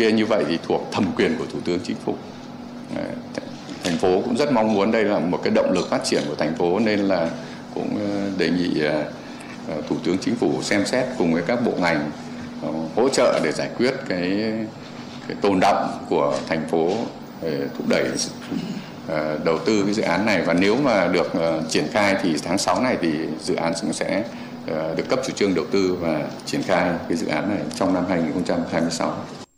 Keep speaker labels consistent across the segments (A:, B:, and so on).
A: kia như vậy thì thuộc thẩm quyền của Thủ tướng Chính phủ. Thành phố cũng rất mong muốn đây là một cái động lực phát triển của thành phố, nên là cũng đề nghị Thủ tướng Chính phủ xem xét cùng với các bộ ngành hỗ trợ để giải quyết cái tồn đọng của thành phố để thúc đẩy đầu tư cái dự án này. Và nếu mà được triển khai thì tháng 6 này thì dự án cũng sẽ được cấp chủ trương đầu tư và triển khai cái dự án này trong năm 2026.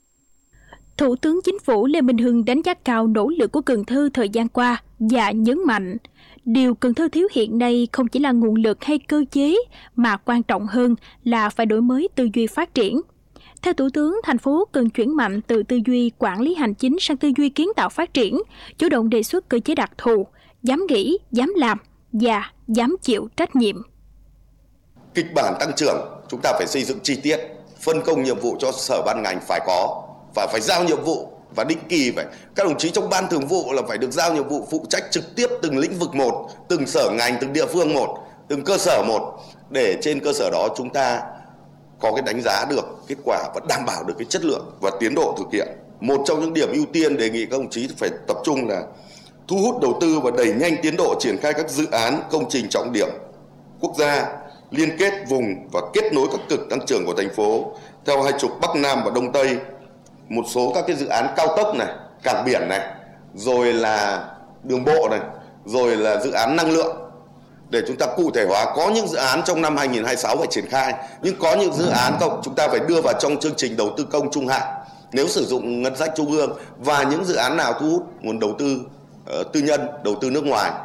B: Thủ tướng Chính phủ Lê Minh Hưng đánh giá cao nỗ lực của Cần Thơ thời gian qua và nhấn mạnh, điều Cần Thơ thiếu hiện nay không chỉ là nguồn lực hay cơ chế, mà quan trọng hơn là phải đổi mới tư duy phát triển. Theo Thủ tướng, thành phố cần chuyển mạnh từ tư duy quản lý hành chính sang tư duy kiến tạo phát triển, chủ động đề xuất cơ chế đặc thù, dám nghĩ, dám làm và dám chịu trách nhiệm.
C: Kịch bản tăng trưởng chúng ta phải xây dựng chi tiết, phân công nhiệm vụ cho sở ban ngành phải có, và phải giao nhiệm vụ và định kỳ phải các đồng chí trong ban thường vụ là phải được giao nhiệm vụ phụ trách trực tiếp từng lĩnh vực một, từng sở ngành, từng địa phương một, từng cơ sở một, để trên cơ sở đó chúng ta có cái đánh giá được kết quả và đảm bảo được cái chất lượng và tiến độ thực hiện. Một trong những điểm ưu tiên đề nghị các đồng chí phải tập trung là thu hút đầu tư và đẩy nhanh tiến độ triển khai các dự án công trình trọng điểm quốc gia, liên kết vùng và kết nối các cực tăng trưởng của thành phố theo hai trục Bắc Nam và Đông Tây. Một số các cái dự án cao tốc này, cảng biển này, rồi là đường bộ này, rồi là dự án năng lượng, để chúng ta cụ thể hóa. Có những dự án trong năm 2026 phải triển khai, nhưng có những dự án chúng ta phải đưa vào trong chương trình đầu tư công trung hạn nếu sử dụng ngân sách trung ương, và những dự án nào thu hút nguồn đầu tư tư nhân, đầu tư nước ngoài.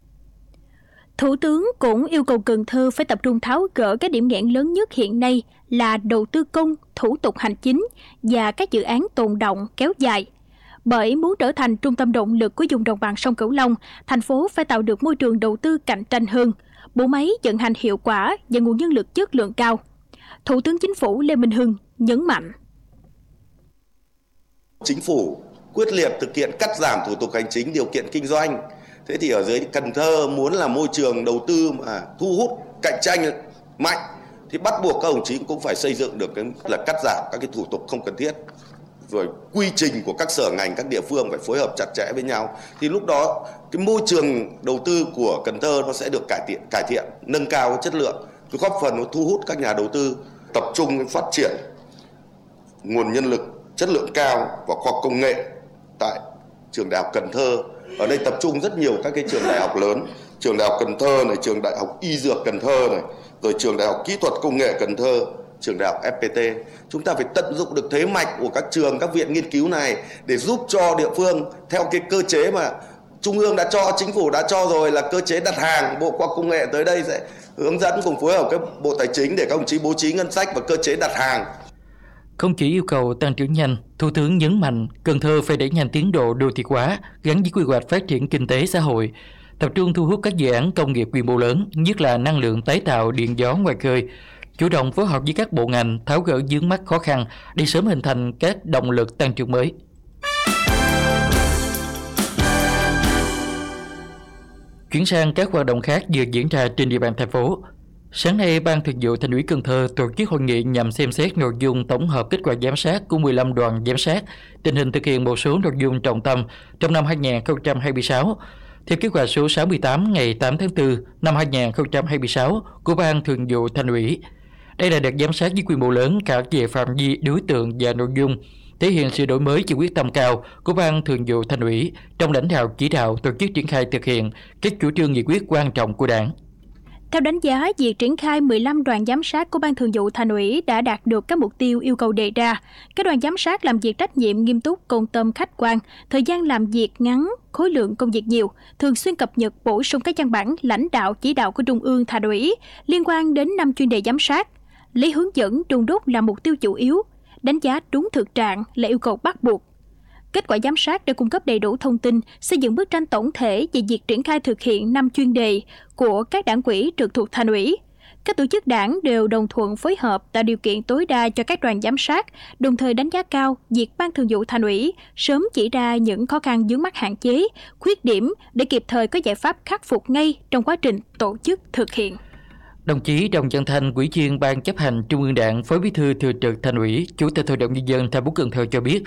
B: Thủ tướng cũng yêu cầu Cần Thơ phải tập trung tháo gỡ các điểm nghẽn lớn nhất hiện nay là đầu tư công, thủ tục hành chính và các dự án tồn đọng kéo dài. Bởi muốn trở thành trung tâm động lực của vùng đồng bằng sông Cửu Long, thành phố phải tạo được môi trường đầu tư cạnh tranh hơn, bộ máy vận hành hiệu quả và nguồn nhân lực chất lượng cao. Thủ tướng Chính phủ Lê Minh Hưng nhấn mạnh.
C: Chính phủ quyết liệt thực hiện cắt giảm thủ tục hành chính, điều kiện kinh doanh. Thế thì ở dưới Cần Thơ muốn là môi trường đầu tư mà thu hút, cạnh tranh mạnh, thì bắt buộc các đồng chí cũng phải xây dựng được cái là cắt giảm các cái thủ tục không cần thiết. Rồi quy trình của các sở ngành, các địa phương phải phối hợp chặt chẽ với nhau. Thì lúc đó cái môi trường đầu tư của Cần Thơ nó sẽ được cải thiện, nâng cao cái chất lượng, cái góp phần nó thu hút các nhà đầu tư, tập trung phát triển nguồn nhân lực chất lượng cao và khoa học công nghệ tại trường Đại học Cần Thơ. Ở đây tập trung rất nhiều các cái trường đại học lớn, trường Đại học Cần Thơ này, trường Đại học Y Dược Cần Thơ này, rồi trường Đại học Kỹ thuật Công nghệ Cần Thơ, trường Đại học FPT. Chúng ta phải tận dụng được thế mạnh của các trường, các viện nghiên cứu này để giúp cho địa phương theo cái cơ chế mà Trung ương đã cho, Chính phủ đã cho rồi, là cơ chế đặt hàng. Bộ Khoa học Công nghệ tới đây sẽ hướng dẫn cùng phối hợp với Bộ Tài chính để các đồng chí bố trí ngân sách và cơ chế đặt hàng.
D: Không chỉ yêu cầu tăng trưởng nhanh, Thủ tướng nhấn mạnh Cần Thơ phải đẩy nhanh tiến độ đô thị hóa gắn với quy hoạch phát triển kinh tế xã hội, tập trung thu hút các dự án công nghiệp quy mô lớn, nhất là năng lượng tái tạo, điện gió ngoài khơi, chủ động phối hợp với các bộ ngành tháo gỡ vướng mắc khó khăn để sớm hình thành các động lực tăng trưởng mới. Chuyển sang các hoạt động khác vừa diễn ra trên địa bàn thành phố. Sáng nay, Ban Thường vụ Thành ủy Cần Thơ tổ chức hội nghị nhằm xem xét nội dung tổng hợp kết quả giám sát của 15 đoàn giám sát, tình hình thực hiện một số nội dung trọng tâm trong năm 2026, theo kế hoạch số 68 ngày 8 tháng 4 năm 2026 của Ban Thường vụ Thành ủy. Đây là đợt giám sát với quy mô lớn cả về phạm vi, đối tượng và nội dung, thể hiện sự đổi mới và quyết tâm cao của Ban Thường vụ Thành ủy trong lãnh đạo chỉ đạo tổ chức triển khai thực hiện các chủ trương nghị quyết quan trọng của Đảng.
B: Theo đánh giá, việc triển khai 15 đoàn giám sát của Ban Thường vụ Thành ủy đã đạt được các mục tiêu yêu cầu đề ra. Các đoàn giám sát làm việc trách nhiệm, nghiêm túc, công tâm, khách quan, thời gian làm việc ngắn, khối lượng công việc nhiều, thường xuyên cập nhật bổ sung các văn bản lãnh đạo chỉ đạo của Trung ương Thành ủy liên quan đến 5 chuyên đề giám sát. Lấy hướng dẫn đôn đốc là mục tiêu chủ yếu, đánh giá đúng thực trạng là yêu cầu bắt buộc. Kết quả giám sát đã cung cấp đầy đủ thông tin, xây dựng bức tranh tổng thể về việc triển khai thực hiện 5 chuyên đề của các đảng ủy trực thuộc Thành ủy. Các tổ chức đảng đều đồng thuận phối hợp tạo điều kiện tối đa cho các đoàn giám sát, đồng thời đánh giá cao việc Ban Thường vụ Thành ủy sớm chỉ ra những khó khăn vướng mắc, hạn chế, khuyết điểm để kịp thời có giải pháp khắc phục ngay trong quá trình tổ chức thực hiện.
D: Đồng chí Đồng Văn Thanh, Ủy viên Ban Chấp hành Trung ương Đảng, Phó Bí thư Thường trực Thành ủy, Chủ tịch Hội đồng Nhân dân thành phố Cần Thơ cho biết,